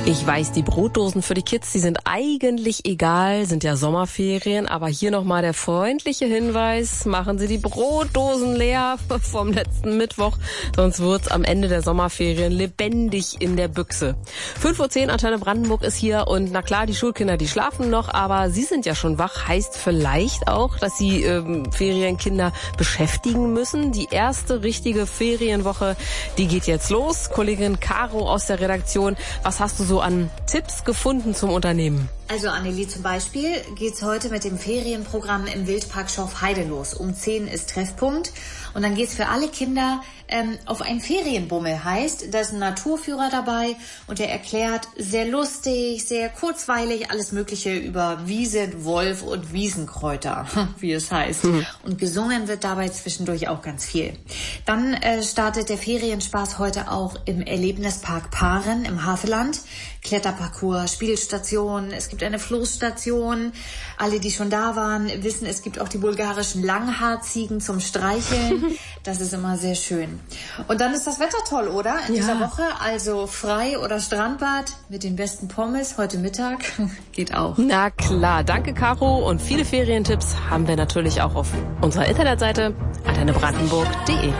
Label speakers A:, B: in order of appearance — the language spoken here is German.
A: Ich weiß, die Brotdosen für die Kids, die sind eigentlich egal, sind ja Sommerferien, aber hier nochmal der freundliche Hinweis, machen Sie die Brotdosen leer vom letzten Mittwoch, sonst wird's am Ende der Sommerferien lebendig in der Büchse. 5:10 Uhr, Antenne Brandenburg ist hier und na klar, die Schulkinder, die schlafen noch, aber Sie sind ja schon wach, heißt vielleicht auch, dass Sie Ferienkinder beschäftigen müssen. Die erste richtige Ferienwoche, die geht jetzt los. Kollegin Caro aus der Redaktion, was hast du so an Tipps gefunden zum Unternehmen?
B: Also Annelie, zum Beispiel geht's heute mit dem Ferienprogramm im Wildpark Schorfheide los. Um 10 ist Treffpunkt und dann geht's für alle Kinder auf einen Ferienbummel. Heißt, da ist ein Naturführer dabei und der erklärt sehr lustig, sehr kurzweilig alles Mögliche über Wiese, Wolf und Wiesenkräuter, wie es heißt. Und gesungen wird dabei zwischendurch auch ganz viel. Dann startet der Ferienspaß heute auch im Erlebnispark Paaren im Havelland. Kletterparcours, Spielstation, es gibt eine Floßstation. Alle, die schon da waren, wissen, es gibt auch die bulgarischen Langhaarziegen zum Streicheln. Das ist immer sehr schön. Und dann ist das Wetter toll, oder? In dieser Woche, also Frei- oder Strandbad mit den besten Pommes heute Mittag. Geht auch.
A: Na klar, danke Caro und viele Ferientipps haben wir natürlich auch auf unserer Internetseite antennebrandenburg.de.